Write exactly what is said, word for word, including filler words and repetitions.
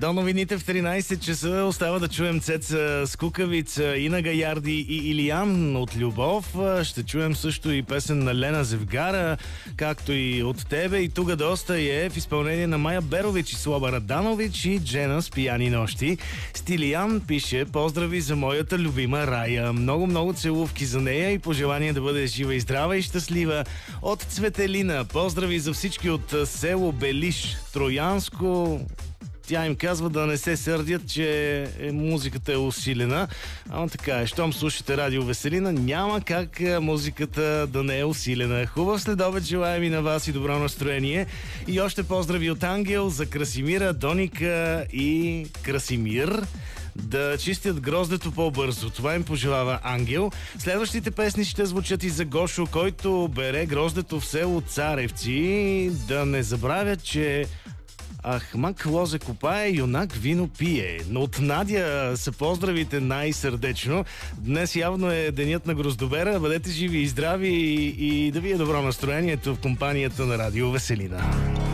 До новините в тринайсет часа остава да чуем Цеца Скукавица, Ина Гаярди и Илиян от Любов. Ще чуем също и песен на Лена Зевгара, както и от тебе. И тук доста е в изпълнение на Майя Берович и Слаба Раданович и Джена с Пияни нощи. Стилиян пише: поздрави за моята любима Рая. Много-много целувки за нея и пожелание да бъде жива и здрава и щастлива. От Цветелина поздрави за всички от село Белиш, Троянско. Тя им казва да не се сърдят, че музиката е усилена. Ама така е, щом слушате Радио Веселина, няма как музиката да не е усилена. Хубав следобед желаем и на вас и добро настроение. И още поздрави от Ангел за Красимира, Доника и Красимир. Да чистят гроздето по-бързо. Това им пожелава Ангел. Следващите песни ще звучат и за Гошо, който бере гроздето в село Царевци. Да не забравят, че Ахмак лозе копае, юнак вино пие. Но от Надя са поздравите най-сърдечно. Днес явно е денят на гроздобера. Бъдете живи и здрави и, и да ви е добро настроението в компанията на Радио Веселина.